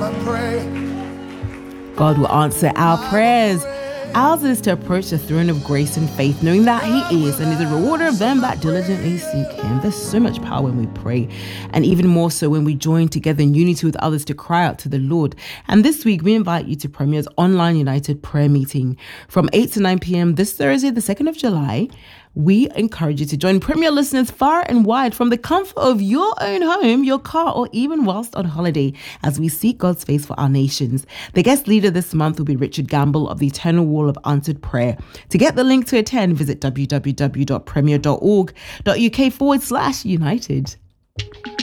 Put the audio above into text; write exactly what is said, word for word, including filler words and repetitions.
God will answer our prayers. Ours is to approach the throne of grace and faith, knowing that He is and is a rewarder of them that diligently seek Him. There's so much power when we pray, and even more so when we join together in unity with others to cry out to the Lord. And this week, we invite you to Premier's online United prayer meeting from eight to nine p.m. this Thursday, the second of July. We encourage you to join Premier listeners far and wide from the comfort of your own home, your car, or even whilst on holiday as we seek God's face for our nations. The guest leader this month will be Richard Gamble of the Eternal Wall of Answered Prayer. To get the link to attend, visit w w w dot premier dot org dot u k forward slash united.